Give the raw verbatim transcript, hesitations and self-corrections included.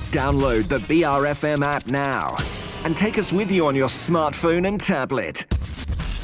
Download the B R F M app now and take us with you on your smartphone and tablet.